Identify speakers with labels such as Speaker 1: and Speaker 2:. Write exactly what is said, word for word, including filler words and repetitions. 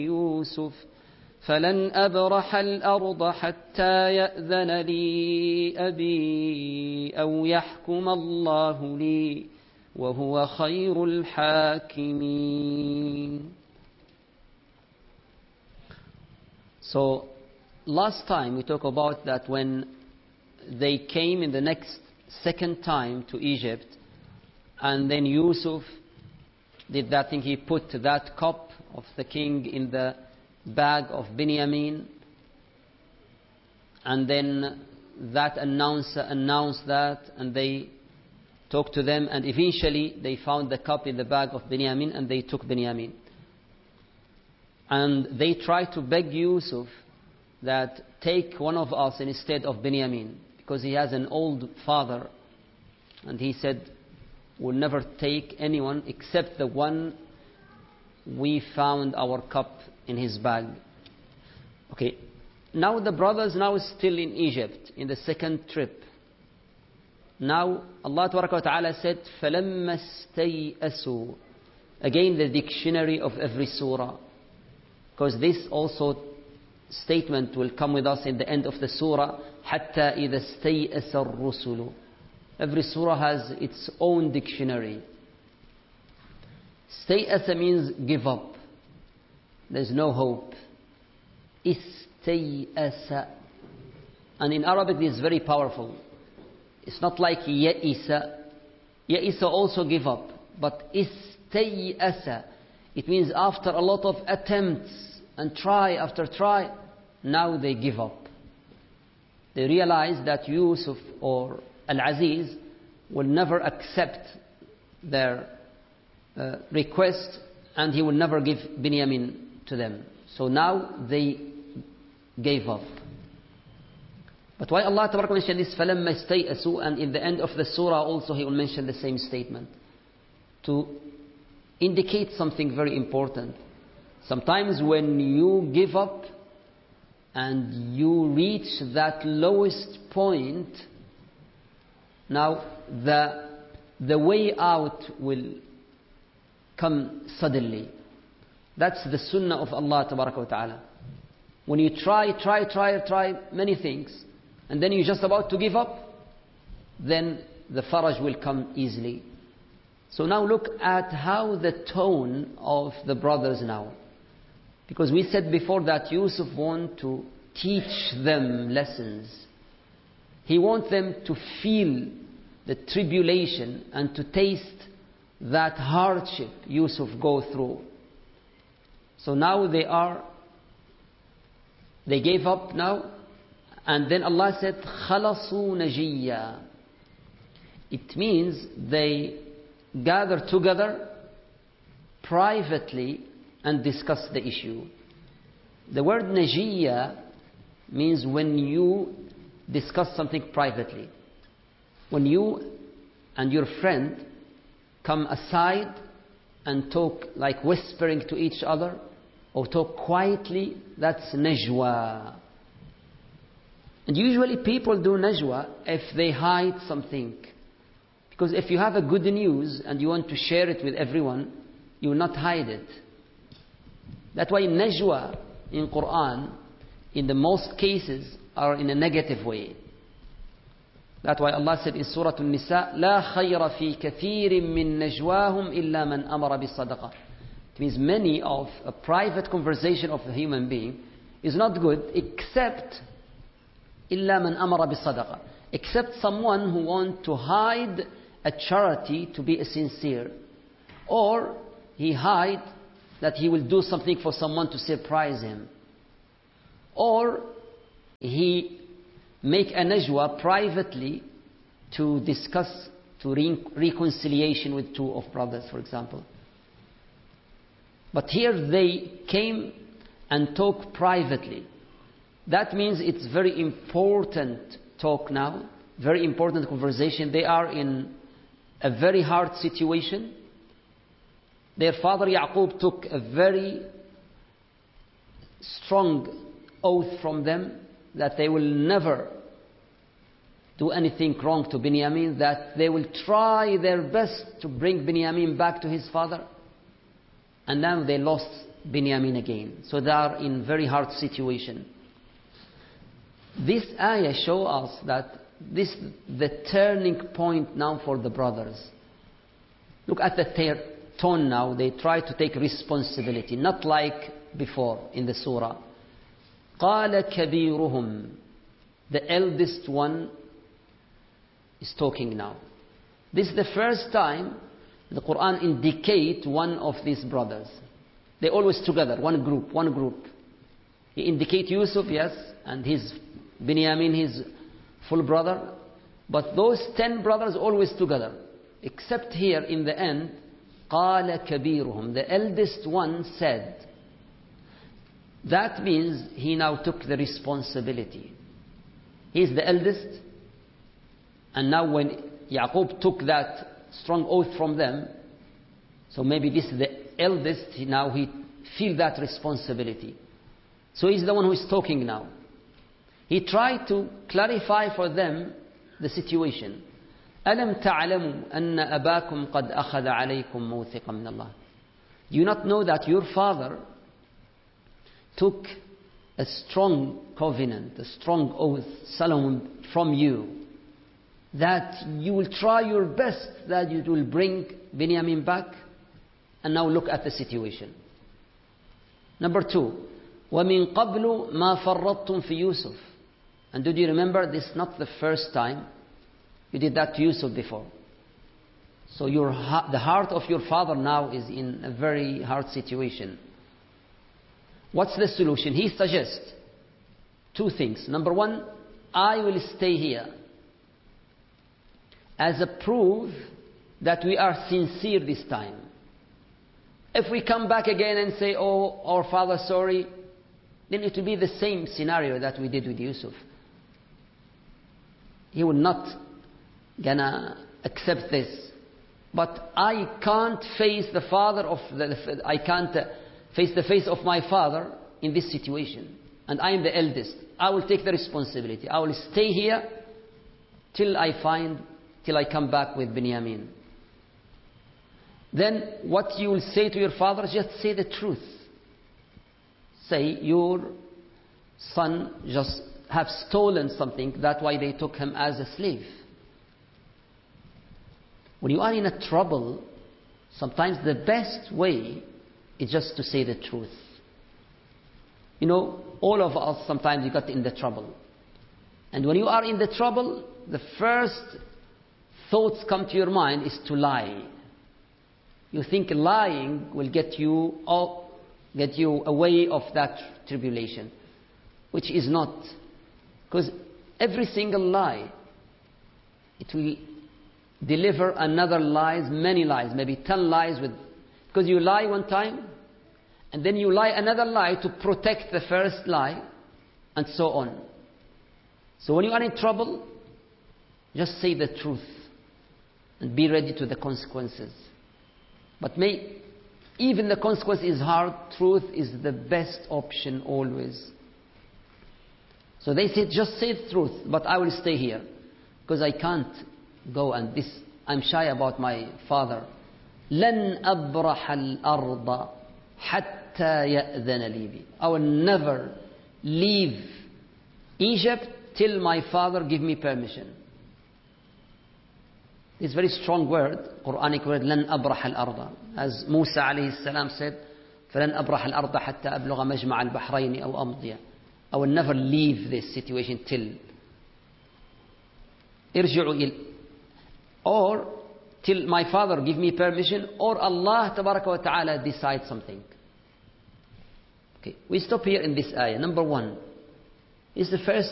Speaker 1: يوسف فلن أبرح الأرض حتى يأذن لي أبي أو يحكم الله لي وهو خير الحاكمين. So last time we talked about that when they came in the next second time to Egypt, and then Yusuf did that thing, he put that cup of the king in the bag of Binyamin, and then that announcer announced that, and they talked to them, and eventually they found the cup in the bag of Binyamin, and they took Binyamin. And they tried to beg Yusuf that take one of us instead of Binyamin, because he has an old father, and he said, we'll never take anyone except the one we found our cup in his bag. Okay, now the brothers now still in Egypt in the second trip. Now Allah Ta'ala said, فَلَمَّا اسْتَيْأَسُوا. Again the dictionary of every surah, because this also statement will come with us in the end of the surah, حَتَّى إِذَا اسْتَيْأَسَ الرُّسُلُ. Every surah has its own dictionary. Stay'asa means give up. There's no hope. Istay'asa. And in Arabic this is very powerful. It's not like ya'isa. Ya'isa also give up. But istay'asa, it means after a lot of attempts and try after try, now they give up. They realize that Yusuf or Al-Aziz will never accept their uh, request, and he will never give Binyamin to them. So now they gave up. But why Allah Ta'ala mentioned this, فَلَمَّا اسْتَيْأَسُوا, and in the end of the surah also he will mention the same statement to indicate something very important. Sometimes when you give up and you reach that lowest point, now the, the way out will come suddenly. That's the sunnah of Allah Ta'ala. When you try, try, try, try many things, and then you're just about to give up, then the faraj will come easily. So now look at how the tone of the brothers now. Because we said before that Yusuf wants to teach them lessons. He wants them to feel the tribulation and to taste that hardship Yusuf go through. So now they are, they gave up now, and then Allah said, خَلَصُوا نَجِيًّا. It means they gather together privately and discuss the issue. The word najiyya means when you discuss something privately. When you and your friend come aside and talk like whispering to each other or talk quietly, that's najwa. And usually people do najwa if they hide something. Because if you have a good news and you want to share it with everyone, you will not hide it. That's why najwa in Quran, in the most cases, are in a negative way. That's why Allah said in Surah An-Nisa, لا خير في كثير من نجواهم إلا من أمر بالصدقة. It means many of a private conversation of a human being is not good except إلا من أمر بالصدقة, except someone who wants to hide a charity to be a sincere, or he hide that he will do something for someone to surprise him, or he make a najwa privately to discuss to re- reconciliation with two of brothers, for example. But here they came and talked privately. That means it's very important talk now, very important conversation. They are in a very hard situation. Their father Yaqub took a very strong oath from them that they will never do anything wrong to Binyamin, that they will try their best to bring Binyamin back to his father. And now they lost Binyamin again. So they are in very hard situation. This ayah shows us that this is the turning point now for the brothers. Look at the ter- tone now. They try to take responsibility, not like before in the surah. قَالَ كَبِيرُهُمْ. The eldest one is talking now. This is the first time the Quran indicates one of these brothers. They're always together, one group, one group. He indicates Yusuf, yes, and his Binyamin, his full brother. But those ten brothers always together. Except here in the end, قَالَ كَبِيرُهُمْ. The eldest one said. That means he now took the responsibility. He is the eldest. And now when Yaqub took that strong oath from them, so maybe this is the eldest, now he feels that responsibility. So he's the one who is talking now. He tried to clarify for them the situation. أَلَمْ تَعْلَمُوا أَنَّ أَبَاكُمْ قَدْ أَخَذَ عَلَيْكُمْ مَوْثِقًا مِنَ اللَّهِ. Do you not know that your father took a strong covenant, a strong oath, Solomon, from you, that you will try your best that you will bring Binyamin back? And now look at the situation. Number two, وَمِن قَبْلُ مَا فَرَّطْتُمْ فِي يُوسُف. And did you remember, this is not the first time you did that to Yusuf before. So your, the heart of your father now is in a very hard situation. What's the solution? He suggests two things. Number one, I will stay here as a proof that we are sincere this time. If we come back again and say, oh, our father, sorry, then it will be the same scenario that we did with Yusuf. He will not gonna accept this. But I can't face the father of the, I can't face the face of my father in this situation. And I am the eldest. I will take the responsibility. I will stay here till I find, till I come back with Binyamin. Then what you will say to your father, just say the truth. Say your son just have stolen something, that's why they took him as a slave. When you are in a trouble, sometimes the best way is just to say the truth. You know, all of us sometimes you got in the trouble. And when you are in the trouble, the first thoughts come to your mind is to lie. You think lying will get you out, get you away of that tribulation, which is not. Because every single lie, it will deliver another lies, many lies, maybe ten lies with, because you lie one time, and then you lie another lie to protect the first lie, and so on. So when you are in trouble, just say the truth, and be ready to the consequences. But may, even the consequence is hard, truth is the best option always. So they said, just say the truth, but I will stay here, because I can't go and this, I'm shy about my father. لن أبرح الأرض حتى يأذن لي بي. I will never leave Egypt till my father give me permission. It's a very strong word, Quranic word, لن أبرح الأرض. As Musa عليه السلام said, فلن أبرح الأرض حتى أبلغ مجمع البحرين أو أمضي. I will never leave this situation till ارجعوا إلى, or till my father give me permission, or Allah تبارك وتعالى decide something. Okay, we stop here in this ayah. Number one, is the first